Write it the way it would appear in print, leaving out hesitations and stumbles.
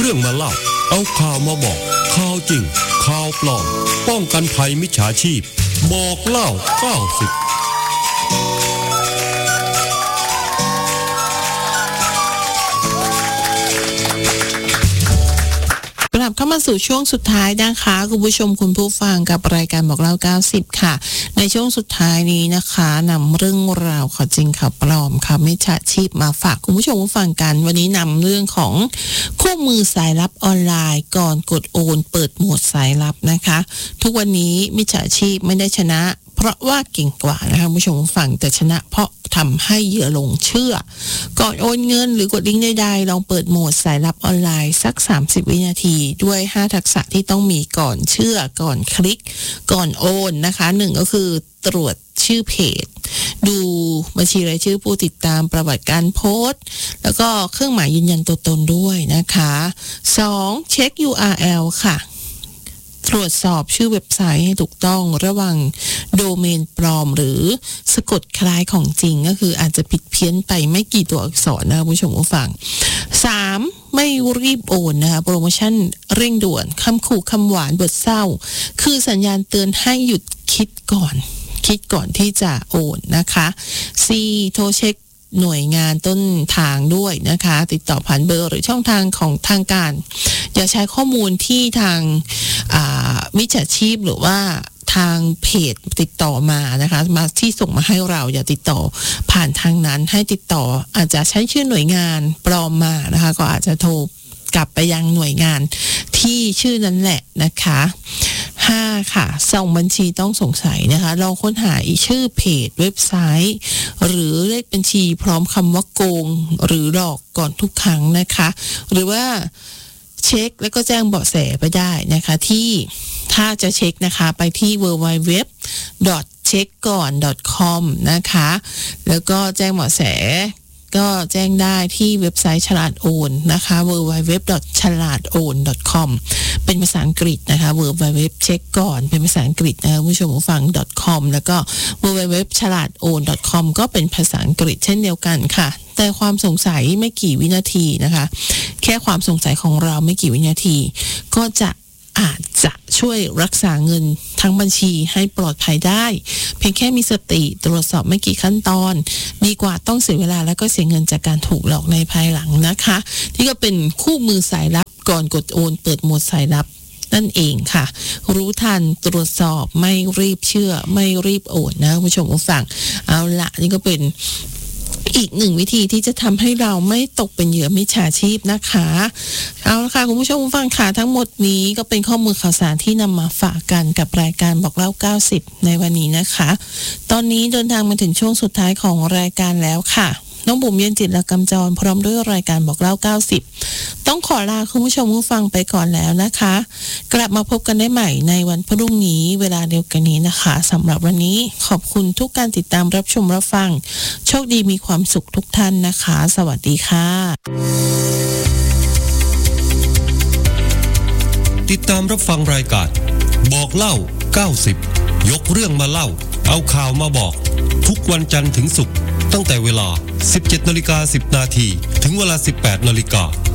รื่องมาเล่าเอาข่าวมาบอกข่าวจริงข่าวปลอมป้องกันภัยมิจฉาชีพบอกเล่า90 กลับเข้ามาสู่ช่วงสุดท้ายนะคะคุณผู้ชมคุณผู้ฟังกับรายการบอกเล่า90ค่ะในช่วงสุดท้ายนี้นะคะนำเรื่องราวข่าวจริงข่าวปลอมค่ะมิจฉาชีพมาฝากคุณผู้ชมผู้ฟังกันวันนี้นำเรื่องของคู่มือสายลับออนไลน์ก่อนกดโอนเปิดโหมดสายลับนะคะทุกวันนี้มิจฉาชีพไม่ได้ชนะเพราะว่าเก่งกว่านะคะคุณผู้ชมผู้ฟังแต่ชนะเพราะทำให้เหยื่อหลงเชื่อก่อนโอนเงินหรือกดลิงก์ใดๆลองเปิดโหมดสายลับออนไลน์สัก30วินาทีด้วย5ทักษะที่ต้องมีก่อนเชื่อก่อนคลิกก่อนโอนนะคะ1ก็คือตรวจชื่อเพจดูบัญชีรายชื่อผู้ติดตามประวัติการโพสต์แล้วก็เครื่องหมายยืนยันตัวตนด้วยนะคะ2เช็ค URL ค่ะตรวจสอบชื่อเว็บไซต์ให้ถูกต้องระวังโดเมนปลอมหรือสะกดคล้ายของจริงก็คืออาจจะผิดเพี้ยนไปไม่กี่ตัวอักษรนะผู้ชมผู้ฟัง3ไม่รีบโอนนะคะโปรโมชั่นเร่งด่วนคำขู่คำหวานบทเศร้าคือสัญญาณเตือนให้หยุดคิดก่อนที่จะโอนนะคะ 4 โทรเช็คหน่วยงานต้นทางด้วยนะคะติดต่อผ่านเบอร์หรือช่องทางของทางการอย่าใช้ข้อมูลที่ทางมิจฉาชีพหรือว่าทางเพจติดต่อมานะคะมาที่ส่งมาให้เราอย่าติดต่อผ่านทางนั้นให้ติดต่ออาจจะใช้ชื่อหน่วยงานปลอมมานะคะก็อาจจะโทรกลับไปยังหน่วยงานที่ชื่อนั้นแหละนะคะ5ค่ะส่งบัญชีต้องสงสัยนะคะลองค้นหาชื่อเพจเว็บไซต์หรือเลขบัญชีพร้อมคำว่าโกงหรือหลอกก่อนทุกครั้งนะคะหรือว่าเช็คแล้วก็แจ้งเบาะแสไปได้นะคะที่ถ้าจะเช็คนะคะไปที่ www.checkก่อน.com นะคะแล้วก็แจ้งเบาะแสก็แจ้งได้ที่เว็บไซต์ฉลาดโอนนะคะ www.chaladon.com เป็นภาษาอังกฤษนะคะ www เช็คก่อนเป็นภาษาอังกฤษนะคะผู้ชมผู้ฟัง .com แล้วก็ www ฉลาดโอน .com ก็เป็นภาษาอังกฤษเช่นเดียวกันค่ะแต่ความสงสัยไม่กี่วินาทีนะคะแค่ความสงสัยของเราไม่กี่วินาทีก็อาจจะช่วยรักษาเงินทั้งบัญชีให้ปลอดภัยได้เพียงแค่มีสติตรวจสอบไม่กี่ขั้นตอนดีกว่าต้องเสียเวลาแล้วก็เสียเงินจากการถูกหลอกในภายหลังนะคะนี่ก็เป็นคู่มือสายลับก่อนกดโอนเปิดโหมดสายลับนั่นเองค่ะรู้ทันตรวจสอบไม่รีบเชื่อไม่รีบโอนนะคุณผู้ชมผู้ฟังเอาละนี่ก็เป็นอีกหนึ่งวิธีที่จะทำให้เราไม่ตกเป็นเหยื่อมิจฉาชีพนะคะเอาละค่ะคุณผู้ชมผู้ฟังค่ะทั้งหมดนี้ก็เป็นข้อมูลข่าวสารที่นำมาฝากกันกับรายการบอกเล่า90ในวันนี้นะคะตอนนี้เดินทางมาถึงช่วงสุดท้ายของรายการแล้วค่ะน้องบุ๋มเย็นจิตและกำจรพร้อมด้วยรายการบอกเล่า90ต้องขอลาคุณผู้ชมผู้ฟังไปก่อนแล้วนะคะกลับมาพบกันได้ใหม่ในวันพรุ่งนี้เวลาเดียวกันนี้นะคะสำหรับวันนี้ขอบคุณทุกการติดตามรับชมรับฟังโชคดีมีความสุขทุกท่านนะคะสวัสดีค่ะติดตามรับฟังรายการบอกเล่า90ยกเรื่องมาเล่าเอาข่าวมาบอกทุกวันจันทร์ถึงศุกร์ตั้งแต่เวลา 17:10 น.ถึงเวลา 18:00 น.